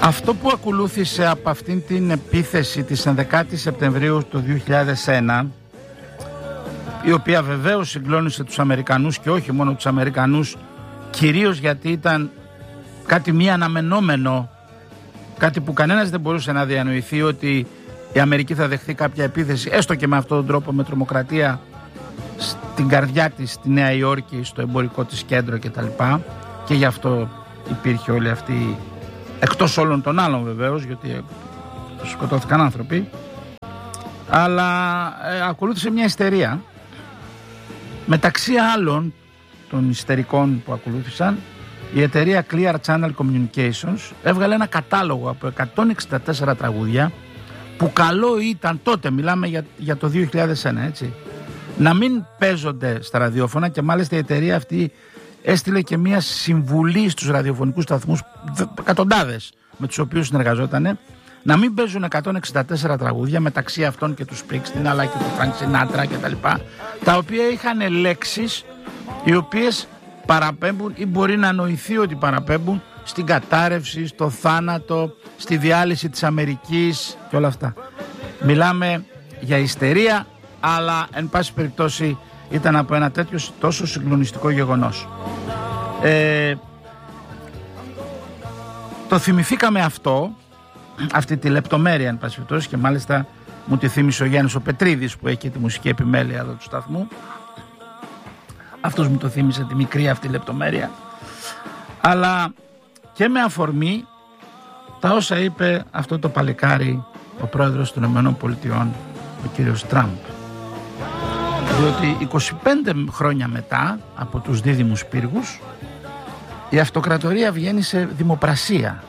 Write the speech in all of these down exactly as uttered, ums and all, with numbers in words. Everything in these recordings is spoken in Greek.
Αυτό που ακολούθησε από αυτήν την επίθεση της ενδεκάτης Σεπτεμβρίου του δύο χιλιάδες ένα, η οποία βεβαίως συγκλώνησε τους Αμερικανούς και όχι μόνο τους Αμερικανούς, κυρίως γιατί ήταν κάτι μη αναμενόμενο, κάτι που κανένας δεν μπορούσε να διανοηθεί, ότι η Αμερική θα δεχθεί κάποια επίθεση, έστω και με αυτόν τον τρόπο, με τρομοκρατία, στην καρδιά της, στη Νέα Υόρκη, στο εμπορικό της κέντρο κτλ. Και γι' αυτό υπήρχε όλη αυτή, εκτός όλων των άλλων βεβαίως, γιατί σκοτώθηκαν άνθρωποι, αλλά ε, ακολούθησε μια ιστερία. Μεταξύ άλλων των ιστερικών που ακολούθησαν, η εταιρεία Clear Channel Communications έβγαλε ένα κατάλογο από εκατόν εξήντα τέσσερα τραγούδια, που καλό ήταν τότε, μιλάμε για, για το δύο χιλιάδες ένα, έτσι, να μην παίζονται στα ραδιόφωνα, και μάλιστα η εταιρεία αυτή έστειλε και μια συμβουλή στους ραδιοφωνικούς σταθμούς, εκατοντάδες με τους οποίους συνεργαζότανε, να μην παίζουν εκατόν εξήντα τέσσερα τραγούδια, μεταξύ αυτών και του Springsteen αλλά και του Frank Sinatra κτλ., τα οποία είχαν λέξεις οι οποίες παραπέμπουν ή μπορεί να νοηθεί ότι παραπέμπουν στην κατάρρευση, στο θάνατο, στη διάλυση της Αμερικής και όλα αυτά. Μιλάμε για ιστερία, αλλά εν πάση περιπτώσει ήταν από ένα τέτοιο τόσο συγκλονιστικό γεγονός. Ε, το θυμηθήκαμε αυτό, αυτή τη λεπτομέρεια εν πάση περιπτώσει, και μάλιστα μου τη θύμισε ο Γιάννης ο Πετρίδης, που έχει τη μουσική επιμέλεια εδώ του σταθμού. Αυτός μου το θύμισε τη μικρή αυτή λεπτομέρεια, αλλά και με αφορμή τα όσα είπε αυτό το παλικάρι, ο πρόεδρος των ΗΠΑ, ο κύριος Τραμπ. Διότι είκοσι πέντε χρόνια μετά από τους δίδυμους πύργους, η αυτοκρατορία βγαίνει σε δημοπρασία.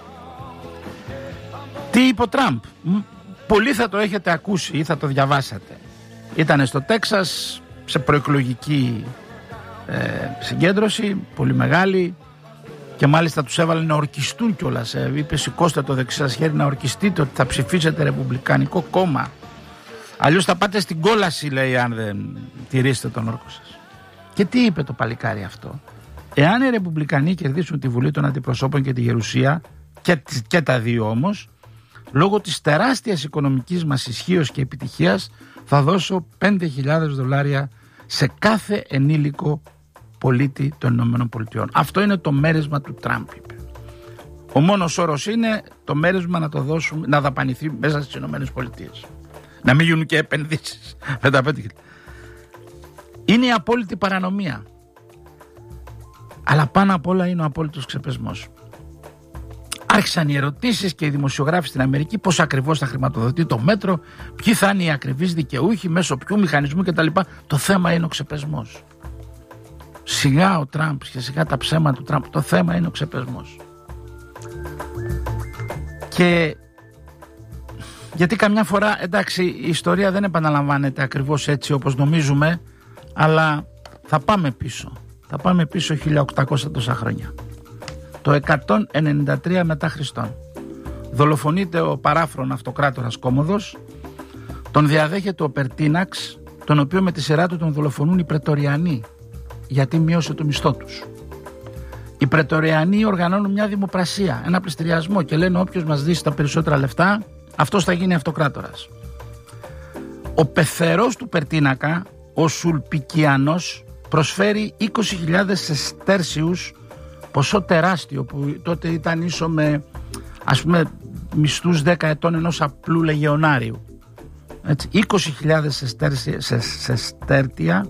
Τι είπε ο Τραμπ? Πολλοί θα το έχετε ακούσει ή θα το διαβάσατε. Ήτανε στο Τέξας σε προεκλογική ε, συγκέντρωση, πολύ μεγάλη, και μάλιστα τους έβαλε να ορκιστούν κιόλας. Ε, είπε σηκώστε το δεξί σας χέρι να ορκιστείτε ότι θα ψηφίσετε Ρεπουμπλικανικό κόμμα. Αλλιώς θα πάτε στην κόλαση, λέει, αν δεν τηρήσετε τον όρκο σας. Και τι είπε το παλικάρι αυτό? Εάν οι Ρεπουμπλικανοί κερδίσουν τη Βουλή των Αντιπροσώπων και τη Γερουσία, και, και τα δύο όμως, λόγω της τεράστιας οικονομικής μας ισχύως και επιτυχίας, θα δώσω πέντε χιλιάδες δολάρια σε κάθε ενήλικο πολίτη των ΗΠΑ. Αυτό είναι το μέρισμα του Τραμπ, είπε. Ο μόνος όρος είναι το μέρισμα να το δώσουμε, να δαπανηθεί μέσα στις ΗΠΑ. Να μην γίνουν και επενδύσεις. Είναι η απόλυτη παρανομία. Αλλά πάνω απ' όλα είναι ο απόλυτος ξεπεσμός. Άρχισαν οι ερωτήσεις και οι δημοσιογράφοι στην Αμερική, πώς ακριβώς θα χρηματοδοτεί το μέτρο, ποιοι θα είναι οι ακριβείς δικαιούχοι, μέσω ποιου μηχανισμού κτλ. Το θέμα είναι ο ξεπεσμός. Σιγά ο Τραμπ και σιγά τα ψέματα του Τραμπ. Το θέμα είναι ο ξεπεσμός. Και γιατί καμιά φορά, εντάξει, η ιστορία δεν επαναλαμβάνεται ακριβώς έτσι όπως νομίζουμε, αλλά θα πάμε πίσω. Θα πάμε πίσω χίλια οκτακόσια τόσα χρόνια. Το εκατόν ενενήντα τρία μετά Χριστόν δολοφονείται ο παράφρον αυτοκράτορας Κόμμοδος, τον διαδέχεται ο Περτίναξ, τον οποίο με τη σειρά του τον δολοφονούν οι Πρετοριανοί, γιατί μείωσε το μισθό τους. Οι Πρετοριανοί οργανώνουν μια δημοπρασία, ένα πληστηριασμό, και λένε όποιος μας δώσει τα περισσότερα λεφτά, αυτός θα γίνει αυτοκράτορας. Ο πεθερός του Περτίνακα, ο Σουλπικιανός, προσφέρει είκοσι χιλιάδες σεστέρσιους, ποσό τεράστιο που τότε ήταν ίσο με, ας πούμε, μισθούς δέκα ετών ενός απλού λεγεωνάριου. Έτσι, είκοσι χιλιάδες σεστέρτια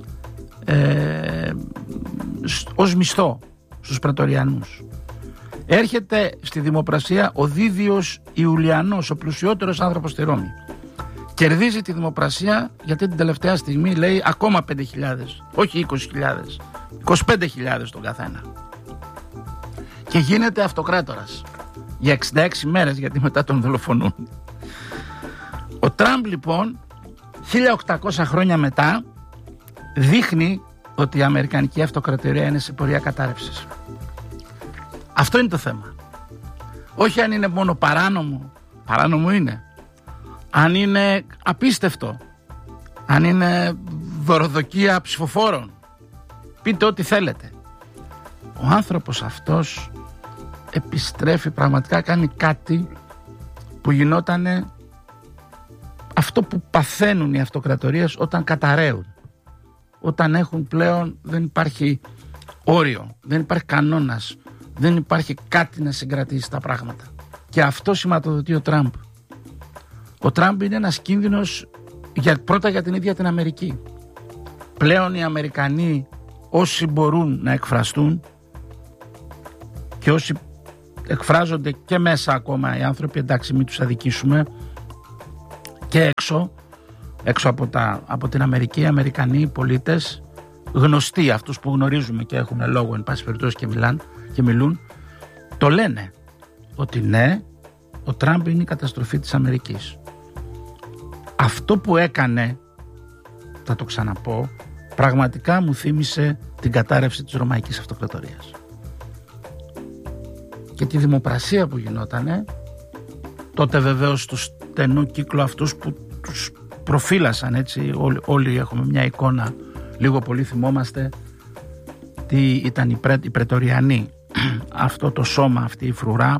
ε, ως μισθό στους Πρετοριανούς. Έρχεται στη δημοπρασία ο Δίδιος Ιουλιανός, ο πλουσιότερος άνθρωπος στη Ρώμη. Κερδίζει τη δημοπρασία, γιατί την τελευταία στιγμή λέει ακόμα πέντε χιλιάδες, όχι είκοσι χιλιάδες, είκοσι πέντε χιλιάδες τον καθένα. Και γίνεται αυτοκράτορας για εξήντα έξι μέρες, γιατί μετά τον δολοφονούν. Ο Τραμπ λοιπόν χίλια οκτακόσια χρόνια μετά δείχνει ότι η Αμερικανική αυτοκρατορία είναι σε πορεία κατάρρευσης. Αυτό είναι το θέμα. Όχι αν είναι μόνο παράνομο, παράνομο είναι. Αν είναι απίστευτο, αν είναι δωροδοκία ψηφοφόρων, πείτε ό,τι θέλετε. Ο άνθρωπος αυτός επιστρέφει, πραγματικά κάνει κάτι που γινότανε αυτό που παθαίνουν οι αυτοκρατορίες όταν καταραίουν, όταν έχουν πλέον, δεν υπάρχει όριο, δεν υπάρχει κανόνας, δεν υπάρχει κάτι να συγκρατήσει τα πράγματα. Και αυτό σηματοδοτεί ο Τραμπ. Ο Τραμπ είναι ένας κίνδυνος για, πρώτα για την ίδια την Αμερική. Πλέον οι Αμερικανοί, όσοι μπορούν να εκφραστούν και όσοι εκφράζονται και μέσα ακόμα οι άνθρωποι, εντάξει μην τους αδικήσουμε, και έξω, έξω από, τα, από την Αμερική, οι Αμερικανοί πολίτες, γνωστοί, αυτούς που γνωρίζουμε και έχουν λόγο εν πάση περιπτώσει και, μιλάν, και μιλούν, το λένε ότι ναι, ο Τραμπ είναι η καταστροφή της Αμερικής. Αυτό που έκανε, θα το ξαναπώ, πραγματικά μου θύμισε την κατάρρευση της Ρωμαϊκής Αυτοκρατορίας. Και τη δημοπρασία που γινότανε, τότε βεβαίως του στενού κύκλου αυτούς που τους προφύλασαν, έτσι, όλοι, όλοι έχουμε μια εικόνα, λίγο πολύ θυμόμαστε τι ήταν οι, πρε, οι πρετοριανοί, αυτό το σώμα, αυτή η φρουρά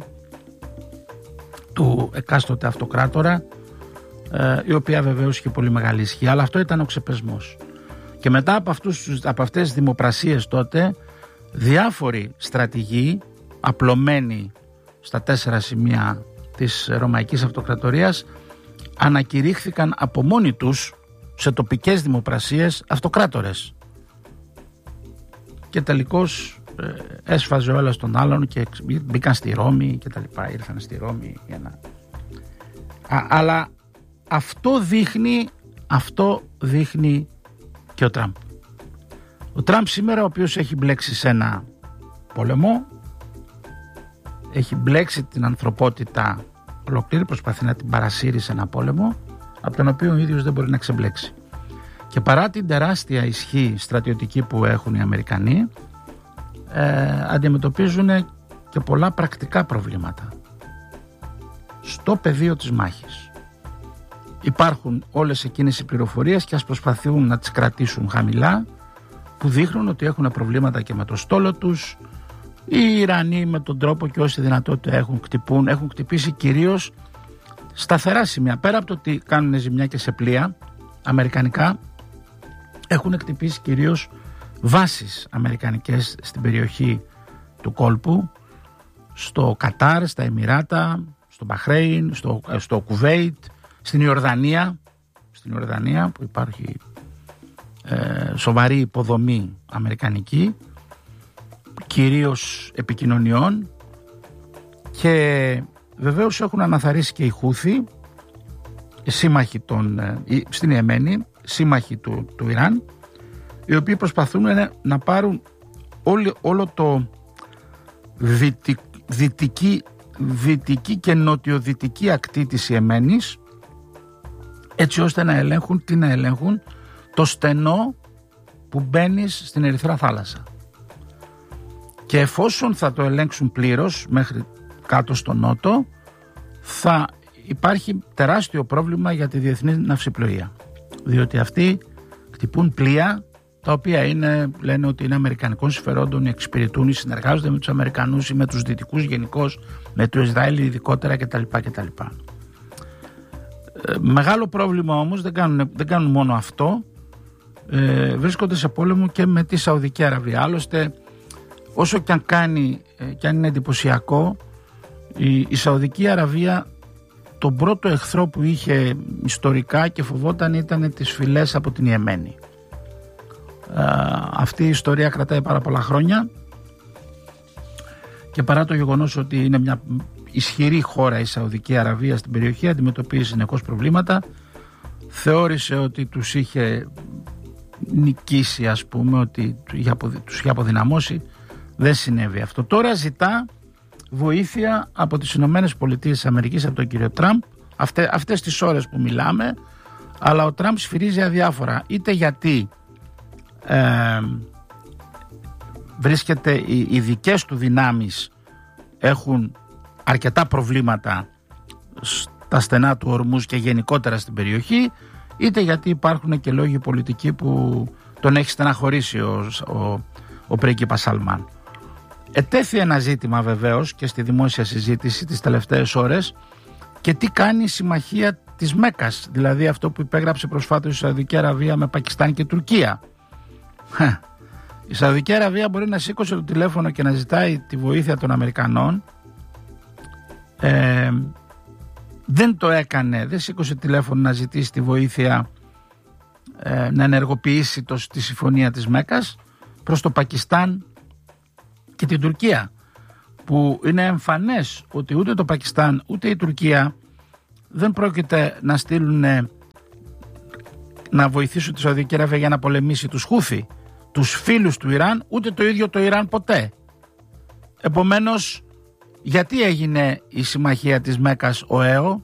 του εκάστοτε αυτοκράτορα, ε, η οποία βεβαίως είχε πολύ μεγάλη ισχύ, αλλά αυτό ήταν ο ξεπεσμός. Και μετά από, αυτούς, από αυτές τις δημοπρασίες τότε, διάφοροι στρατηγοί απλωμένοι στα τέσσερα σημεία της Ρωμαϊκής Αυτοκρατορίας ανακηρύχθηκαν από μόνοι τους σε τοπικές δημοπρασίες αυτοκράτορες. Και τελικώς ε, έσφαζε ο ένας τον άλλον και μπήκαν στη Ρώμη και τα λοιπά, ήρθαν στη Ρώμη για να... Α, αλλά αυτό δείχνει, αυτό δείχνει και ο Τραμπ. Ο Τραμπ σήμερα, ο οποίος έχει μπλέξει σε ένα πόλεμο, έχει μπλέξει την ανθρωπότητα ολοκλήρη, προσπαθεί να την παρασύρει σε ένα πόλεμο από τον οποίο ο ίδιος δεν μπορεί να ξεμπλέξει. Και παρά την τεράστια ισχύ στρατιωτική που έχουν οι Αμερικανοί, ε, αντιμετωπίζουν και πολλά πρακτικά προβλήματα στο πεδίο της μάχης. Υπάρχουν όλες εκείνες οι πληροφορίες, και ας προσπαθούν να τις κρατήσουν χαμηλά, που δείχνουν ότι έχουν προβλήματα και με το στόλο τους. Οι Ιρανοί με τον τρόπο και όση δυνατότητα έχουν, κτυπούν, έχουν χτυπήσει κυρίως σταθερά σημεία. Πέρα από το ότι κάνουν ζημιά και σε πλοία αμερικανικά, έχουν χτυπήσει κυρίως βάσεις αμερικανικές στην περιοχή του κόλπου, στο Κατάρ, στα Εμιράτα, στο Μπαχρέιν, στο, στο Κουβέιτ, στην Ιορδανία, στην Ιορδανία που υπάρχει ε, σοβαρή υποδομή αμερικανική, κυρίως επικοινωνιών, και βεβαίως έχουν αναθαρρήσει και οι Χούθι, σύμμαχοι των, στην Ιεμένη, σύμμαχοι του, του Ιράν, οι οποίοι προσπαθούν να πάρουν όλη, όλο το δυτικ, δυτική, δυτική και νοτιοδυτική ακτή της Ιεμένης, έτσι ώστε να ελέγχουν, τι να ελέγχουν, το στενό που μπαίνει στην Ερυθρά θάλασσα. Και εφόσον θα το ελέγξουν πλήρως μέχρι κάτω στο νότο, θα υπάρχει τεράστιο πρόβλημα για τη διεθνή ναυσιπλοεία. Διότι αυτοί χτυπούν πλοία τα οποία είναι, λένε ότι είναι αμερικανικών συμφερόντων, εξυπηρετούν ή συνεργάζονται με τους Αμερικανούς ή με τους Δυτικούς γενικώς, με το Ισραήλ ειδικότερα κτλ. κτλ. Ε, μεγάλο πρόβλημα όμως, δεν κάνουν, δεν κάνουν μόνο αυτό, ε, βρίσκονται σε πόλεμο και με τη Σαουδική Αραβία. Άλλωστε, όσο και αν κάνει και αν είναι εντυπωσιακό, η, η Σαουδική Αραβία τον πρώτο εχθρό που είχε ιστορικά και φοβόταν ήταν τις φυλές από την Ιεμένη. Ε, αυτή η ιστορία κρατάει πάρα πολλά χρόνια, και παρά το γεγονός ότι είναι μια ισχυρή χώρα η Σαουδική Αραβία στην περιοχή, αντιμετωπίζει συνεχώς προβλήματα, θεώρησε ότι τους είχε νικήσει, ας πούμε, ότι τους είχε αποδυναμώσει. Δεν συνέβη αυτό. Τώρα ζητά βοήθεια από τις Ηνωμένες Πολιτείες της Αμερικής, από τον κύριο Τραμπ, αυτές, αυτές τις ώρες που μιλάμε, αλλά ο Τραμπ σφυρίζει αδιάφορα, είτε γιατί ε, βρίσκεται οι, οι δικές του δυνάμεις έχουν αρκετά προβλήματα στα στενά του Ορμούζ και γενικότερα στην περιοχή, είτε γιατί υπάρχουν και λόγοι πολιτικοί που τον έχει στεναχωρήσει ο, ο, ο πρίγκιπας Σαλμάν. Ετέθη ένα ζήτημα βεβαίως και στη δημόσια συζήτηση τις τελευταίες ώρες, και τι κάνει η συμμαχία της Μέκας, δηλαδή αυτό που υπέγραψε προσφάτως η Σαουδική Αραβία με Πακιστάν και Τουρκία. Η Σαουδική Αραβία μπορεί να σήκωσε το τηλέφωνο και να ζητάει τη βοήθεια των Αμερικανών. Ε, δεν το έκανε, δεν σήκωσε τηλέφωνο να ζητήσει τη βοήθεια, ε, να ενεργοποιήσει το, τη συμφωνία της Μέκας προς το Πακιστάν και την Τουρκία, που είναι εμφανές ότι ούτε το Πακιστάν ούτε η Τουρκία δεν πρόκειται να στείλουν, να βοηθήσουν τη Σαουδική Αραβία για να πολεμήσει τους Χούθι, τους φίλους του Ιράν, ούτε το ίδιο το Ιράν ποτέ. Επομένως, γιατί έγινε η συμμαχία της Μέκας ΟΕΟ?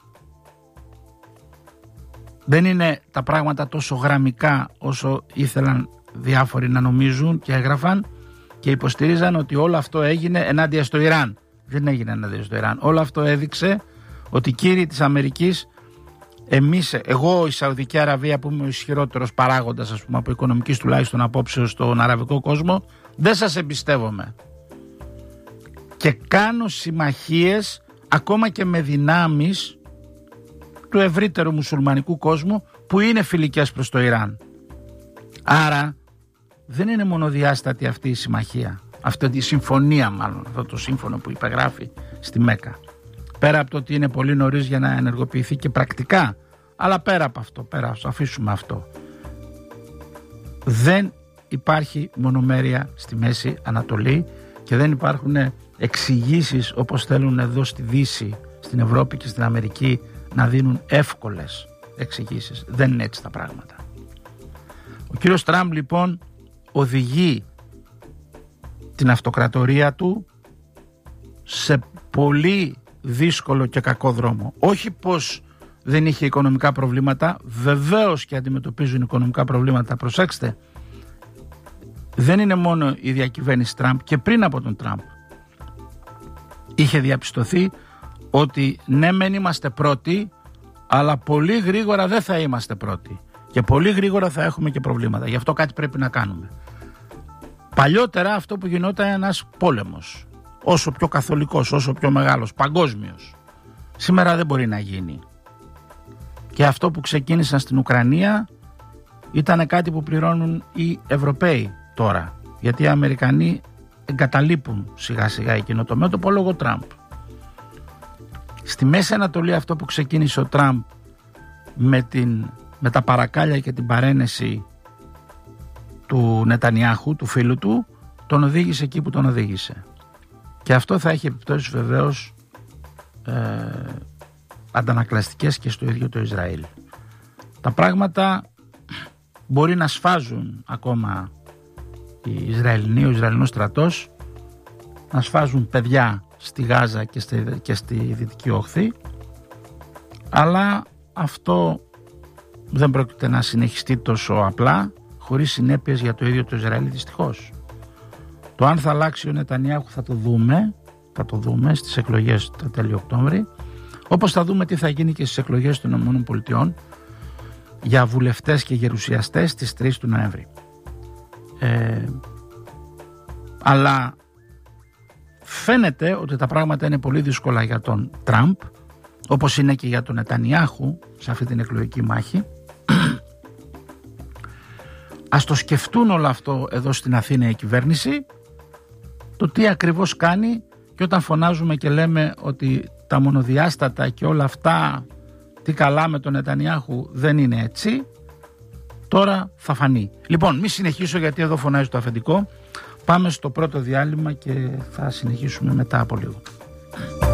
Δεν είναι τα πράγματα τόσο γραμμικά όσο ήθελαν διάφοροι να νομίζουν και έγραφαν και υποστηρίζαν ότι όλο αυτό έγινε ενάντια στο Ιράν. Δεν έγινε ενάντια στο Ιράν. Όλο αυτό έδειξε ότι οι κύριοι της Αμερικής, εμείς, εγώ η Σαουδική Αραβία που είμαι ο ισχυρότερος παράγοντας, ας πούμε, από οικονομικής τουλάχιστον απόψεως στον αραβικό κόσμο, δεν σας εμπιστεύομαι. Και κάνω συμμαχίες ακόμα και με δυνάμεις του ευρύτερου μουσουλμανικού κόσμου που είναι φιλικές προς το Ιράν. Άρα δεν είναι μονοδιάστατη αυτή η συμμαχία, αυτή η συμφωνία μάλλον, αυτό το σύμφωνο που υπεγράφει στη Μέκα. Πέρα από το ότι είναι πολύ νωρίς για να ενεργοποιηθεί και πρακτικά, αλλά πέρα από αυτό, πέρα, ας αφήσουμε αυτό. Δεν υπάρχει μονομέρεια στη Μέση Ανατολή και δεν υπάρχουν εξηγήσεις όπως θέλουν εδώ στη Δύση, στην Ευρώπη και στην Αμερική να δίνουν εύκολες εξηγήσεις. Δεν είναι έτσι τα πράγματα. Ο κύριος Τραμπ λοιπόν οδηγεί την αυτοκρατορία του σε πολύ δύσκολο και κακό δρόμο. Όχι πως δεν είχε οικονομικά προβλήματα, βεβαίως και αντιμετωπίζουν οικονομικά προβλήματα. Προσέξτε, δεν είναι μόνο η διακυβέρνηση Τραμπ, και πριν από τον Τραμπ είχε διαπιστωθεί ότι ναι μεν είμαστε πρώτοι, αλλά πολύ γρήγορα δεν θα είμαστε πρώτοι και πολύ γρήγορα θα έχουμε και προβλήματα. Γι' αυτό κάτι πρέπει να κάνουμε. Παλιότερα αυτό που γινόταν ένας πόλεμος, όσο πιο καθολικός, όσο πιο μεγάλος, παγκόσμιος. Σήμερα δεν μπορεί να γίνει. Και αυτό που ξεκίνησαν στην Ουκρανία ήταν κάτι που πληρώνουν οι Ευρωπαίοι τώρα, γιατί οι Αμερικανοί εγκαταλείπουν σιγά σιγά εκείνο το μέτωπο λόγω Τραμπ. Στη Μέση Ανατολή αυτό που ξεκίνησε ο Τραμπ με, την, με τα παρακάλια και την παρένεση του Νετανιάχου, του φίλου του, τον οδήγησε εκεί που τον οδήγησε. Και αυτό θα έχει επιπτώσεις βεβαίως ε, αντανακλαστικές και στο ίδιο το Ισραήλ. Τα πράγματα μπορεί να σφάζουν ακόμα οι Ισραηλινοί, ο Ισραηλινός στρατός, να σφάζουν παιδιά στη Γάζα και στη, και στη Δυτική Όχθη, αλλά αυτό δεν πρόκειται να συνεχιστεί τόσο απλά, χωρίς συνέπειες για το ίδιο το Ισραήλ, δυστυχώς. Το αν θα αλλάξει ο Νετανιάχου θα το δούμε, θα το δούμε στις εκλογές τα τέλη Οκτώβρη, όπως θα δούμε τι θα γίνει και στις εκλογές των ΗΠΑ για βουλευτές και γερουσιαστές στις τρεις του Νοέμβρη. Ε, αλλά φαίνεται ότι τα πράγματα είναι πολύ δύσκολα για τον Τραμπ, όπως είναι και για τον Νετανιάχου σε αυτή την εκλογική μάχη. Ας το σκεφτούν όλο αυτό εδώ στην Αθήνα η κυβέρνηση, το τι ακριβώς κάνει, και όταν φωνάζουμε και λέμε ότι τα μονοδιάστατα και όλα αυτά τι καλά με τον Νετανιάχου δεν είναι έτσι, τώρα θα φανεί. Λοιπόν, μη συνεχίσω γιατί εδώ φωνάζει το αφεντικό. Πάμε στο πρώτο διάλειμμα και θα συνεχίσουμε μετά από λίγο.